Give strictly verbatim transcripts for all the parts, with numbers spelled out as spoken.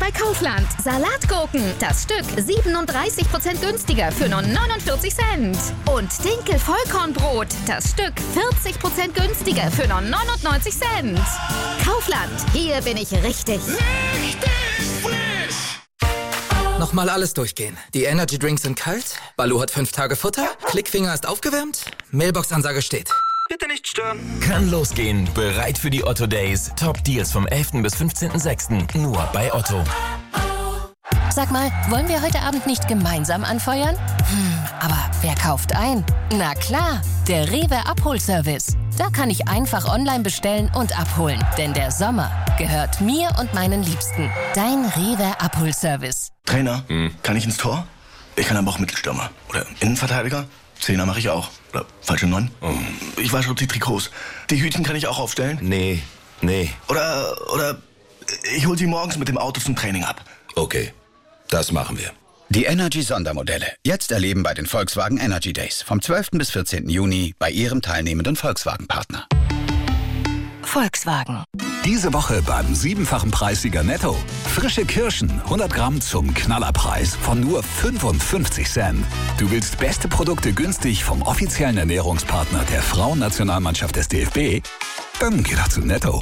bei Kaufland. Salatgurken, das Stück siebenunddreißig Prozent günstiger für nur neunundvierzig Cent. Und Dinkel-Vollkornbrot, das Stück vierzig Prozent günstiger für nur neunundneunzig Cent. Kaufland, hier bin ich richtig. Richtig frisch! Nochmal alles durchgehen. Die Energy Drinks sind kalt, Baloo hat fünf Tage Futter, Klickfinger ist aufgewärmt, Mailbox-Ansage steht. Bitte nicht stören. Kann losgehen. Bereit für die Otto Days. Top Deals vom elften bis fünfzehnten sechsten Nur bei Otto. Sag mal, wollen wir heute Abend nicht gemeinsam anfeuern? Hm, aber wer kauft ein? Na klar, der Rewe Abholservice. Da kann ich einfach online bestellen und abholen. Denn der Sommer gehört mir und meinen Liebsten. Dein Rewe Abholservice. Trainer, hm. kann ich ins Tor? Ich kann aber auch Mittelstürmer. Oder Innenverteidiger. Zehner mache ich auch. Oder falsche Neun. Oh. Ich wasche die Trikots. Die Hütchen kann ich auch aufstellen? Nee, nee. Oder, oder ich hol sie morgens mit dem Auto zum Training ab. Okay, das machen wir. Die Energy-Sondermodelle. Jetzt erleben bei den Volkswagen Energy Days. Vom zwölften bis vierzehnten Juni bei Ihrem teilnehmenden Volkswagen-Partner. Volkswagen. Diese Woche beim siebenfachen Preissieger Netto. Frische Kirschen, hundert Gramm zum Knallerpreis von nur fünfundfünfzig Cent. Du willst beste Produkte günstig vom offiziellen Ernährungspartner der Frauennationalmannschaft des D F B? Dann geh doch zu Netto.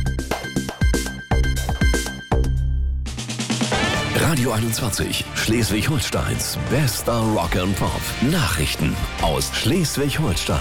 Radio einundzwanzig, Schleswig-Holsteins bester Rock and Pop. Nachrichten aus Schleswig-Holstein.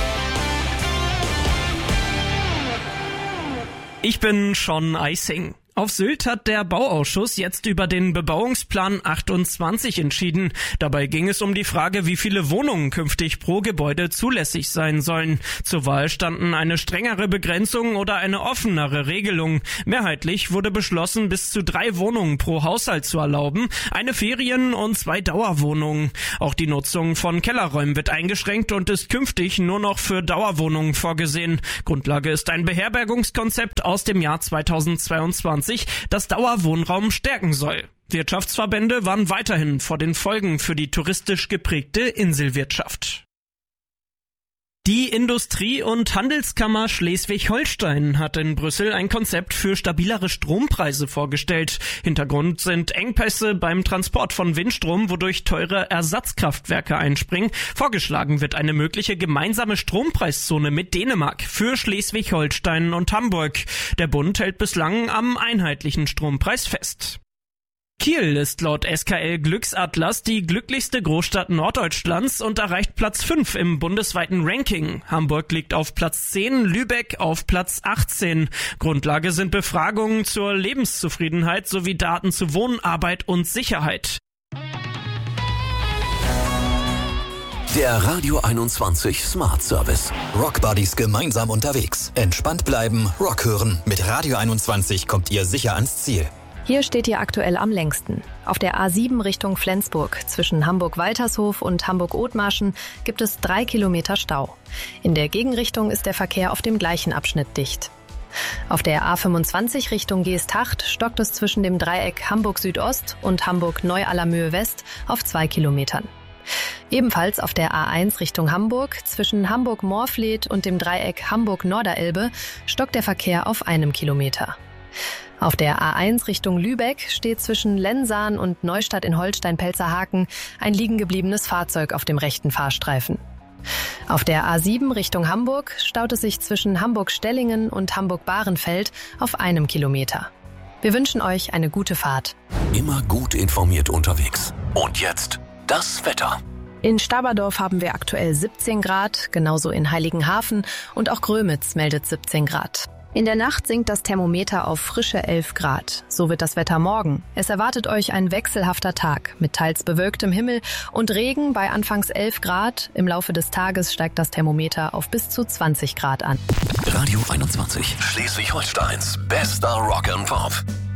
Ich bin Sean Eising. Auf Sylt hat der Bauausschuss jetzt über den Bebauungsplan achtundzwanzig entschieden. Dabei ging es um die Frage, wie viele Wohnungen künftig pro Gebäude zulässig sein sollen. Zur Wahl standen eine strengere Begrenzung oder eine offenere Regelung. Mehrheitlich wurde beschlossen, bis zu drei Wohnungen pro Haushalt zu erlauben, eine Ferien- und zwei Dauerwohnungen. Auch die Nutzung von Kellerräumen wird eingeschränkt und ist künftig nur noch für Dauerwohnungen vorgesehen. Grundlage ist ein Beherbergungskonzept aus dem Jahr zweitausendzweiundzwanzig, das Dauerwohnraum stärken soll. Wirtschaftsverbände waren weiterhin vor den Folgen für die touristisch geprägte Inselwirtschaft. Die Industrie- und Handelskammer Schleswig-Holstein hat in Brüssel ein Konzept für stabilere Strompreise vorgestellt. Hintergrund sind Engpässe beim Transport von Windstrom, wodurch teure Ersatzkraftwerke einspringen. Vorgeschlagen wird eine mögliche gemeinsame Strompreiszone mit Dänemark für Schleswig-Holstein und Hamburg. Der Bund hält bislang am einheitlichen Strompreis fest. Kiel ist laut S K L Glücksatlas die glücklichste Großstadt Norddeutschlands und erreicht Platz fünf im bundesweiten Ranking. Hamburg liegt auf Platz zehn, Lübeck auf Platz achtzehn. Grundlage sind Befragungen zur Lebenszufriedenheit sowie Daten zu Wohnen, Arbeit und Sicherheit. Der Radio einundzwanzig Smart Service. Rock Buddies gemeinsam unterwegs. Entspannt bleiben, Rock hören. Mit Radio einundzwanzig kommt ihr sicher ans Ziel. Hier steht ihr aktuell am längsten. Auf der A sieben Richtung Flensburg zwischen Hamburg-Waltershof und Hamburg-Othmarschen gibt es drei Kilometer Stau. In der Gegenrichtung ist der Verkehr auf dem gleichen Abschnitt dicht. Auf der A fünfundzwanzig Richtung Geesthacht stockt es zwischen dem Dreieck Hamburg-Südost und Hamburg-Neu-Allermöhe-West auf zwei Kilometern. Ebenfalls auf der A eins Richtung Hamburg zwischen Hamburg-Moorfleet und dem Dreieck Hamburg-Norderelbe stockt der Verkehr auf einem Kilometer. Auf der A eins Richtung Lübeck steht zwischen Lensahn und Neustadt in Holstein-Pelzerhaken ein liegengebliebenes Fahrzeug auf dem rechten Fahrstreifen. Auf der A sieben Richtung Hamburg staut es sich zwischen Hamburg-Stellingen und Hamburg-Bahrenfeld auf einem Kilometer. Wir wünschen euch eine gute Fahrt. Immer gut informiert unterwegs. Und jetzt das Wetter. In Staberdorf haben wir aktuell siebzehn Grad, genauso in Heiligenhafen und auch Grömitz meldet siebzehn Grad. In der Nacht sinkt das Thermometer auf frische elf Grad. So wird das Wetter morgen. Es erwartet euch ein wechselhafter Tag mit teils bewölktem Himmel und Regen bei anfangs elf Grad. Im Laufe des Tages steigt das Thermometer auf bis zu zwanzig Grad an. Radio einundzwanzig, Schleswig-Holsteins bester Rock and Pop.